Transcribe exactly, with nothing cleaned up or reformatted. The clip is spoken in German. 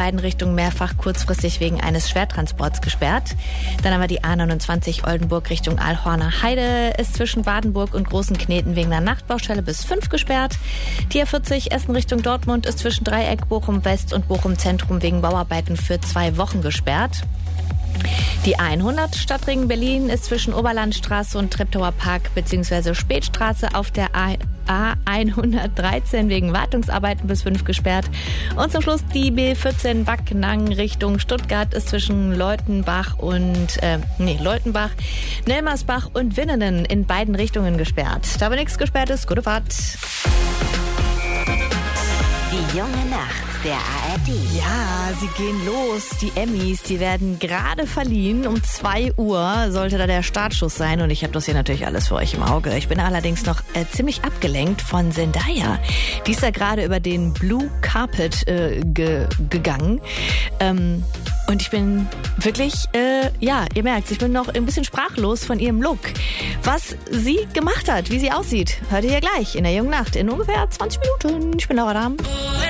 beiden Richtungen mehrfach kurzfristig wegen eines Schwertransports gesperrt. Dann haben wir die A neunundzwanzig Oldenburg Richtung Aalhorner Heide, ist zwischen Wadenburg und Großenkneten wegen einer Nachtbaustelle bis fünf gesperrt. Die A vierzig Essen Richtung Dortmund ist zwischen Dreieck Bochum West und Bochum Zentrum wegen Bauarbeiten für zwei Wochen gesperrt. Die hundert Stadtring Berlin ist zwischen Oberlandstraße und Treptower Park bzw. Spätstraße auf der A hundertdreizehn wegen Wartungsarbeiten bis fünf gesperrt. Und zum Schluss die B vierzehn Backnang Richtung Stuttgart ist zwischen Leutenbach und äh, nee, Leutenbach, Nelmersbach und Winnenden in beiden Richtungen gesperrt. Da aber nichts gesperrt ist, gute Fahrt. Die junge Nacht der A R D. Ja, sie gehen los. Die Emmys, die werden gerade verliehen. Um zwei Uhr sollte da der Startschuss sein. Und ich habe das hier natürlich alles für euch im Auge. Ich bin allerdings noch äh, ziemlich abgelenkt von Zendaya. Die ist da gerade über den Blue Carpet äh, ge- gegangen. Ähm, und ich bin wirklich, äh, ja, ihr merkt, ich bin noch ein bisschen sprachlos von ihrem Look. Was sie gemacht hat, wie sie aussieht, hört ihr hier gleich in der jungen Nacht in ungefähr zwanzig Minuten. Ich bin Laura Dahm.